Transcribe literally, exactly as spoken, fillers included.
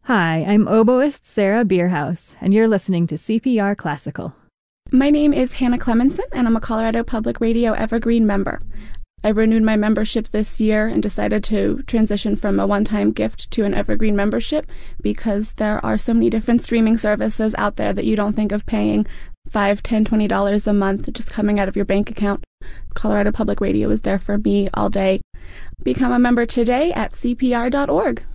Hi, I'm oboist Sarah Bierhaus, and you're listening to C P R Classical. My name is Hannah Clemenson, and I'm a Colorado Public Radio Evergreen member. I renewed my membership this year and decided to transition from a one-time gift to an Evergreen membership because there are so many different streaming services out there that you don't think of paying five, ten, twenty dollars a month just coming out of your bank account. Colorado Public Radio is there for me all day. Become a member today at C P R dot org.